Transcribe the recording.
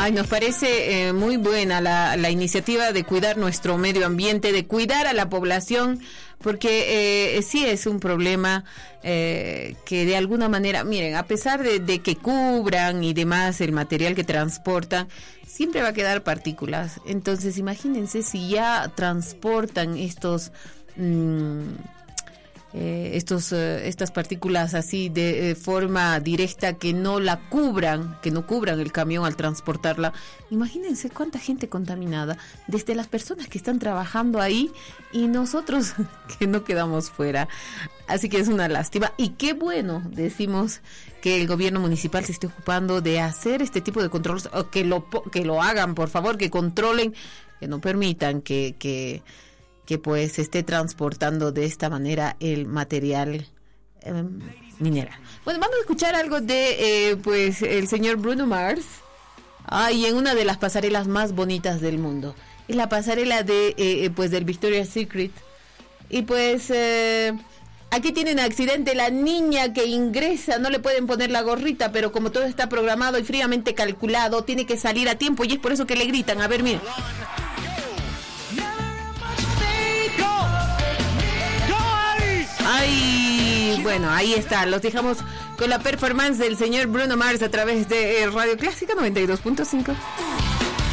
Ay, nos parece muy buena la iniciativa de cuidar nuestro medio ambiente, de cuidar a la población, porque sí es un problema que de alguna manera, miren, a pesar de que cubran y demás el material que transportan, siempre va a quedar partículas. Entonces, imagínense si ya transportan estas partículas así de forma directa, que no cubran el camión al transportarla. Imagínense cuánta gente contaminada, desde las personas que están trabajando ahí y nosotros que no quedamos fuera. Así que es una lástima, y qué bueno, decimos, que el gobierno municipal se esté ocupando de hacer este tipo de controles, o que lo hagan, por favor, que controlen, que no permitan que pues se esté transportando de esta manera el material mineral. Bueno, vamos a escuchar algo de pues el señor Bruno Mars. Ay, en una de las pasarelas más bonitas del mundo. Es la pasarela de pues del Victoria's Secret. Y pues aquí tienen accidente, la niña que ingresa, no le pueden poner la gorrita, pero como todo está programado y fríamente calculado, tiene que salir a tiempo, y es por eso que le gritan. A ver, miren. Ay, bueno, ahí está, los dejamos con la performance del señor Bruno Mars a través de Radio Clásica 92.5.